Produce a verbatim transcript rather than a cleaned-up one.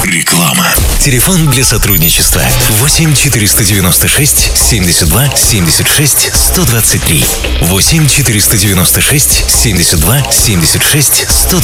Реклама. Телефон для сотрудничества восемь четыреста девяносто шесть семьдесят два семьдесят шесть сто двадцать три. восемь четыреста девяносто шесть семьдесят два семьдесят шесть сто двадцать три.